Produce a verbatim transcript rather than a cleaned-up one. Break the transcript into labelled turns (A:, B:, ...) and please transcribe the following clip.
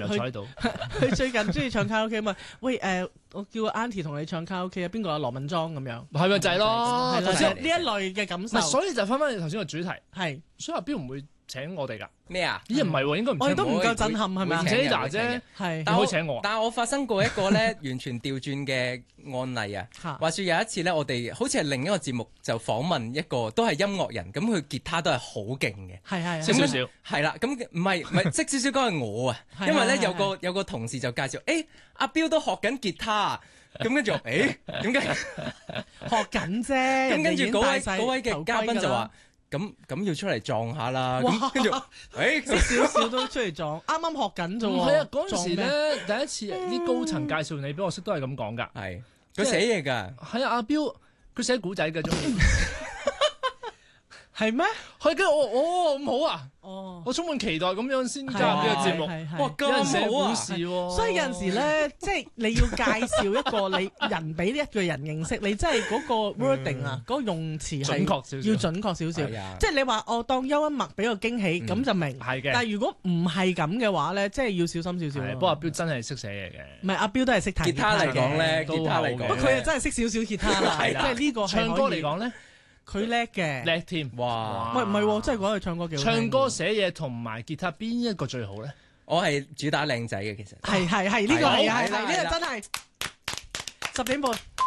A: 又坐喺度。
B: 佢最近中意唱卡拉 OK 嘛？喂誒，我叫個 Auntie 同你唱卡拉 OK 啊，邊個有羅敏莊咁樣？
A: 係咪就係咯？
B: 係啦，
A: 頭先
B: 呢一類嘅感受。
A: 所以就翻返你頭先個主題，
B: 係
A: 所以阿標唔會請我哋㗎。
C: 咩啊？
A: 咦唔係喎，應該唔
B: 我哋都唔夠
C: 會
B: 震撼係咪啊？
C: 會請人
A: Jada 啫，
B: 係
A: 你
C: 但我
A: 可以請我啊。
C: 但係我發生過一個咧完全調轉嘅案例啊！
B: 嚇
C: 話說有一次咧，我哋好似係另一個節目就訪問一個都係音樂人，咁佢吉他都係好勁嘅。
B: 係係
A: 識少少。
C: 係啦，咁唔係唔係識少少講係我啊，
B: 係
C: 因為咧
B: 係係
C: 有個有個同事就介紹，誒阿標都學緊吉他啊，咁跟住我誒點解？
B: 學緊啫。
C: 咁跟住嗰位
B: 嗰
C: 嗰位嘅嘉賓就話：咁咁要出嚟撞下啦。
B: 哇
C: 咁跟住誒
B: 識少少都出嚟撞，啱啱學緊啫喎。
A: 唔係啊，嗰陣時
B: 撞咩
A: 咧第一次啲高層介紹你俾我識都係咁講㗎。
C: 係佢寫嘢㗎。
A: 係啊，阿標佢寫古仔嘅啫。
B: 係咩？
A: 係跟住我，哦咁好啊！
B: 哦，
A: 我充滿期待咁樣先加入呢個節目。
B: 係係係
C: 哇
A: 有人寫
C: 咁好啊！
A: 故事喎，
B: 所以有陣時咧，即係你要介紹一個你人俾呢一個人認識，你真係嗰個 wording 啊，嗰個用詞係
A: 準確少少
B: 要準確少少。
C: 係啊
B: 即係你話我當邱恩默俾個驚喜，咁就明。
A: 係嘅。
B: 但係如果唔係咁嘅話咧，即係要小心少少咯。
A: 係不過阿標真係識寫嘢嘅。
B: 唔係阿標都係識彈
C: 吉他嚟講咧，
A: 都
C: 吉他嚟
A: 好嘅
C: 講
B: 不過佢又真係識少少吉他啦，
C: 係啦
B: 即係呢個係
A: 唱歌嚟講咧，
B: 佢叻嘅。
A: 叻添。
C: 哇！
B: 喂，唔係喎，真係講佢唱歌幾好聽。
A: 唱歌寫嘢同埋吉他邊一個最好咧？
C: 我係主打靚仔嘅其實。
B: 係係係呢個係係係
C: 係啦係啦
B: 呢個真係十點半。